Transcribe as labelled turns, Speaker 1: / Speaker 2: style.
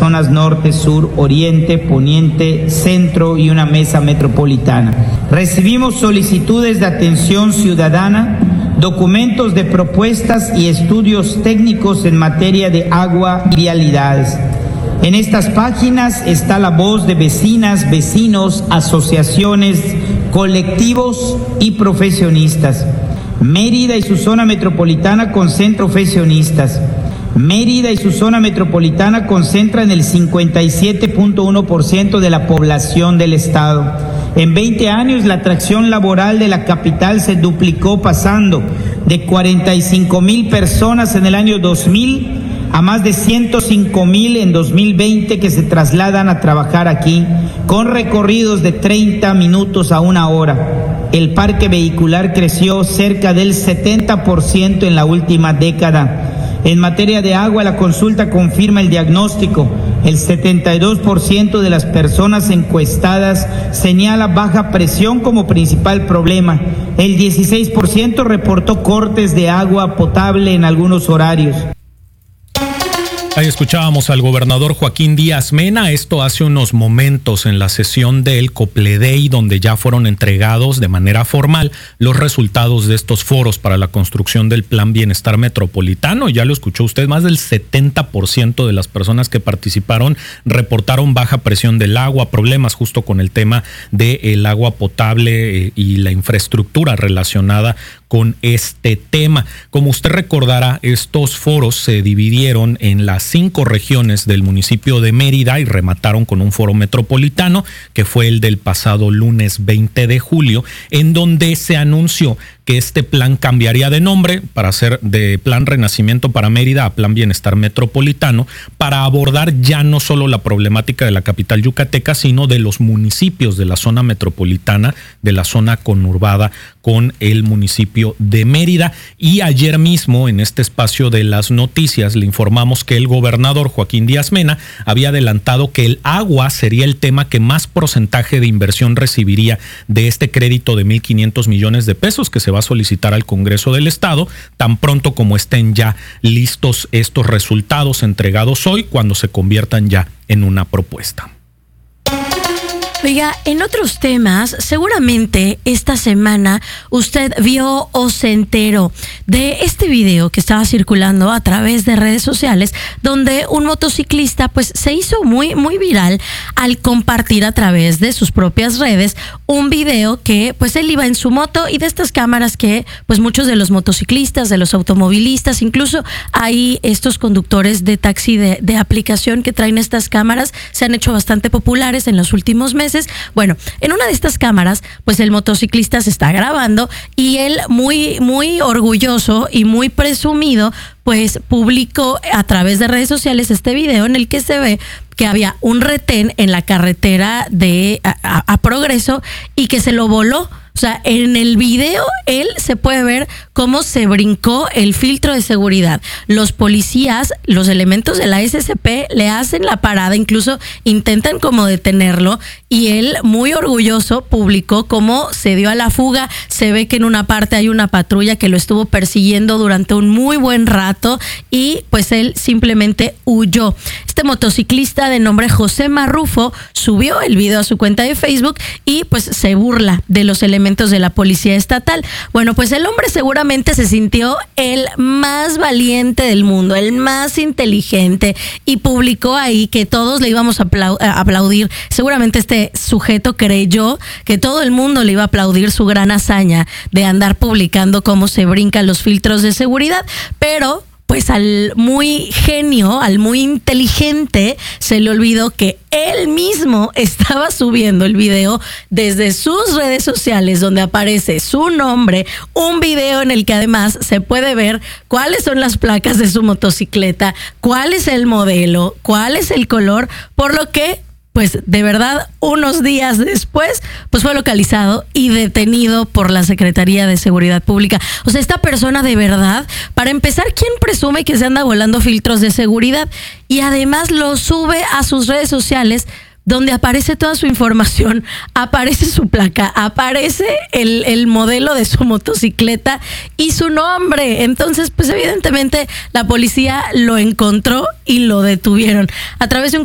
Speaker 1: zonas norte, sur, oriente, poniente, centro y una mesa metropolitana. Recibimos solicitudes de atención ciudadana, documentos de propuestas y estudios técnicos en materia de agua y vialidades. En estas páginas está la voz de vecinas, vecinos, asociaciones, colectivos y profesionistas. Mérida y su zona metropolitana concentran profesionistas. Mérida y su zona metropolitana concentran el 57.1% de la población del estado. En 20 años la atracción laboral de la capital se duplicó, pasando de 45,000 personas en el año 2000 a más de 105,000 en 2020 que se trasladan a trabajar aquí, con recorridos de 30 minutos a 1 hora. El parque vehicular creció cerca del 70% en la última década. En materia de agua, la consulta confirma el diagnóstico. El 72% de las personas encuestadas señala baja presión como principal problema. El 16% reportó cortes de agua potable en algunos horarios.
Speaker 2: Ahí escuchábamos al gobernador Joaquín Díaz Mena, esto hace unos momentos en la sesión del Copledey, donde ya fueron entregados de manera formal los resultados de estos foros para la construcción del Plan Bienestar Metropolitano. Ya lo escuchó usted, más del 70% de las personas que participaron reportaron baja presión del agua, problemas justo con el tema del agua potable y la infraestructura relacionada con este tema. Como usted recordará, estos foros se dividieron en las 5 regiones del municipio de Mérida y remataron con un foro metropolitano, que fue el del pasado lunes 20 de julio, en donde se anunció que este plan cambiaría de nombre para ser de Plan Renacimiento para Mérida a Plan Bienestar Metropolitano, para abordar ya no solo la problemática de la capital yucateca, sino de los municipios de la zona metropolitana, de la zona conurbada con el municipio de Mérida. Y ayer mismo, en este espacio de las noticias, le informamos que el gobernador Joaquín Díaz Mena había adelantado que el agua sería el tema que más porcentaje de inversión recibiría de este crédito de 1,500 millones de pesos que se va a solicitar al Congreso del Estado, tan pronto como estén ya listos estos resultados entregados hoy, cuando se conviertan ya en una propuesta.
Speaker 3: Oiga, en otros temas, seguramente esta semana usted vio o se enteró de este video que estaba circulando a través de redes sociales, donde un motociclista pues se hizo muy viral al compartir a través de sus propias redes un video que pues él iba en su moto, y de estas cámaras que pues muchos de los motociclistas, de los automovilistas, incluso hay estos conductores de taxi de aplicación que traen estas cámaras, se han hecho bastante populares en los últimos meses. Bueno, en una de estas cámaras, pues el motociclista se está grabando y él muy orgulloso y muy presumido, pues publicó a través de redes sociales este video en el que se ve que había un retén en la carretera a Progreso y que se lo voló. O sea, en el video él se puede ver cómo se brincó el filtro de seguridad. Los policías, los elementos de la SCP le hacen la parada, incluso intentan como detenerlo, y él muy orgulloso publicó cómo se dio a la fuga. Se ve que en una parte hay una patrulla que lo estuvo persiguiendo durante un muy buen rato y pues él simplemente huyó. Este motociclista de nombre José Marrufo subió el video a su cuenta de Facebook y pues se burla de los elementos de la policía estatal. Bueno, pues el hombre seguramente se sintió el más valiente del mundo, el más inteligente, y publicó ahí que todos le íbamos a aplaudir. Seguramente este sujeto creyó que todo el mundo le iba a aplaudir su gran hazaña de andar publicando cómo se brincan los filtros de seguridad, pero pues al muy genio, al muy inteligente, se le olvidó que él mismo estaba subiendo el video desde sus redes sociales, donde aparece su nombre, un video en el que además se puede ver cuáles son las placas de su motocicleta, cuál es el modelo, cuál es el color, por lo que pues de verdad unos días después pues fue localizado y detenido por la Secretaría de Seguridad Pública. O sea, esta persona de verdad, para empezar, ¿quién presume que se anda volando filtros de seguridad? Y además lo sube a sus redes sociales, donde aparece toda su información, aparece su placa, aparece el modelo de su motocicleta y su nombre. Entonces, pues evidentemente la policía lo encontró y lo detuvieron. A través de un